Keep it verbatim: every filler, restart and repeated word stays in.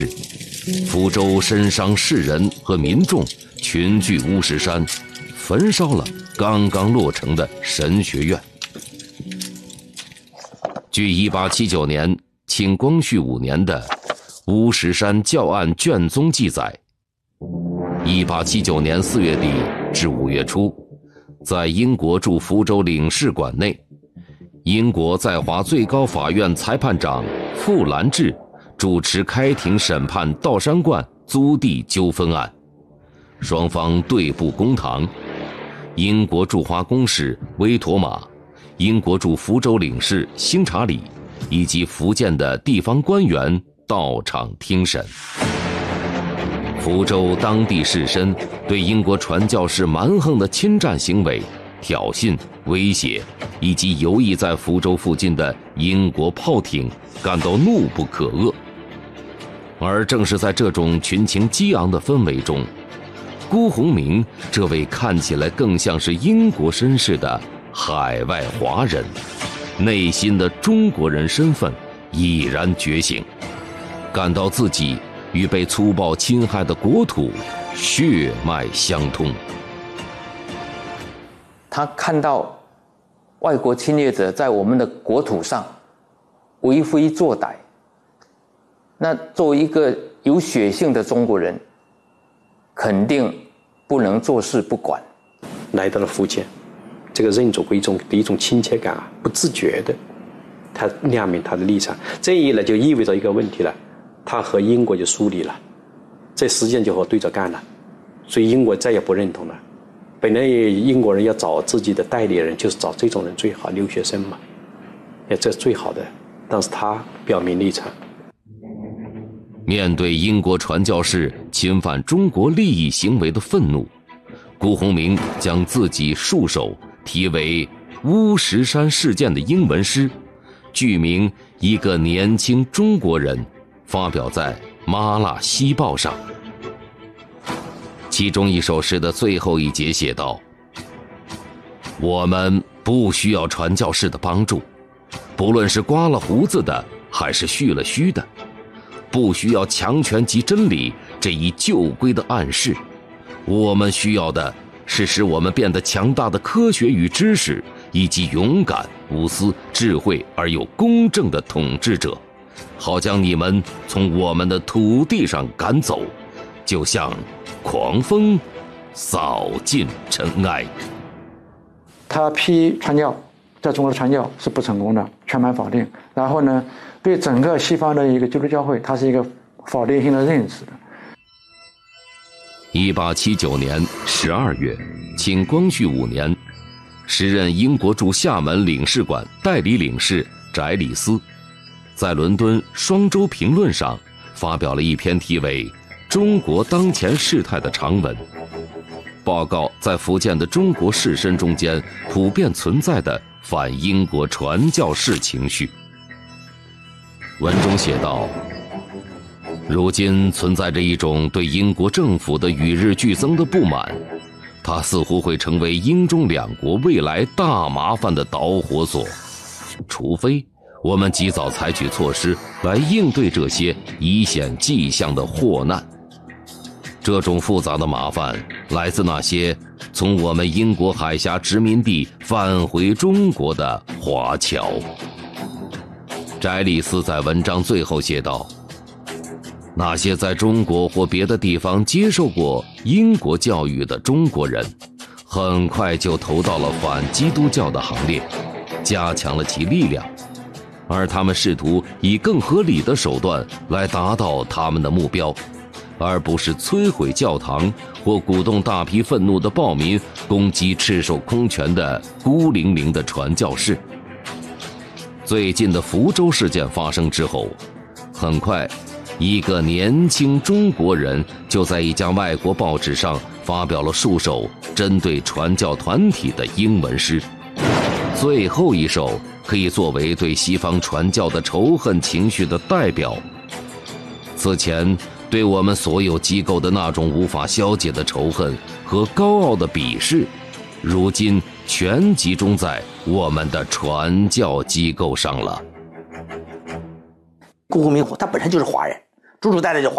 福州身伤士人和民众群聚乌石山，焚烧了刚刚落成的神学院。据一八七九年清光绪五年的《乌石山教案卷宗》记载，一八七九年四月底至五月初，在英国驻福州领事馆内，英国在华最高法院裁判长傅兰志主持开庭审判道山观租地纠纷案，双方对簿公堂。英国驻华公使威妥玛、英国驻福州领事兴查理以及福建的地方官员到场听审。福州当地士绅对英国传教士蛮横的侵占行为、挑衅、威胁，以及游弋在福州附近的英国炮艇感到怒不可遏。而正是在这种群情激昂的氛围中，辜鸿铭这位看起来更像是英国绅士的海外华人，内心的中国人身份已然觉醒，感到自己与被粗暴侵害的国土血脉相通。 他看到外国侵略者在我们的国土上为非作歹，那作为一个有血性的中国人，肯定不能坐视不管。 来到了福建，这个认祖归宗的一种亲切感啊，不自觉的，他亮明他的立场。这一呢，就意味着一个问题了，他和英国就疏离了，这实际上就和对着干了，所以英国再也不认同了。本来英国人要找自己的代理人，就是找这种人最好，留学生嘛，也这是最好的。但是他表明立场。 面对英国传教士侵犯中国利益行为的愤怒，辜鸿铭将自己束手题为《乌石山事件》的英文诗，剧名《一个年轻中国人》，发表在《麻辣西报》上。其中一首诗的最后一节写道：我们不需要传教士的帮助，不论是刮了胡子的还是蓄了须的，不需要强权及真理这一旧规的暗示，我们需要的是使我们变得强大的科学与知识，以及勇敢、无私、智慧而又公正的统治者，好将你们从我们的土地上赶走，就像狂风扫尽尘埃。 他批传教，在中国的传教是不成功的，全盘否定。然后呢，对整个西方的一个基督教会，它是一个否定性的认识的。 一八七九年十二月，清光绪五年，时任英国驻厦门领事馆代理领事翟里斯，在伦敦《双周评论》上发表了一篇题为《中国当前事态》的长文，报告在福建的中国士绅中间普遍存在的反英国传教士情绪。文中写道：如今存在着一种对英国政府的与日俱增的不满，它似乎会成为英中两国未来大麻烦的导火索，除非我们及早采取措施来应对这些已显迹象的祸难。这种复杂的麻烦来自那些从我们英国海峡殖民地返回中国的华侨。翟里斯在文章最后写道：那些在中国或别的地方接受过英国教育的中国人，很快就投到了反基督教的行列，加强了其力量，而他们试图以更合理的手段来达到他们的目标，而不是摧毁教堂或鼓动大批愤怒的暴民攻击赤手空拳的孤零零的传教士。最近的福州事件发生之后，很快一个年轻中国人就在一家外国报纸上发表了数首针对传教团体的英文诗，最后一首可以作为对西方传教的仇恨情绪的代表。此前对我们所有机构的那种无法消解的仇恨和高傲的鄙视，如今全集中在我们的传教机构上了。 辜鸿铭他本身就是华人，祖祖代代就华